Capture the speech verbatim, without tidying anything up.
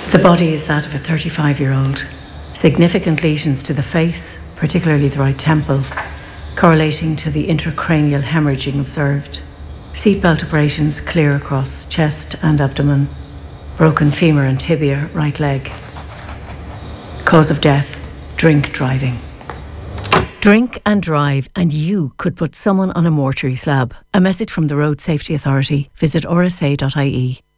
The body is that of a thirty-five-year-old. Significant lesions to the face, particularly the right temple, correlating to the intracranial hemorrhaging observed. Seatbelt abrasions clear across chest and abdomen. Broken femur and tibia, right leg. Cause of death, drink driving. Drink and drive and you could put someone on a mortuary slab. A message from the Road Safety Authority. Visit r s a dot i e.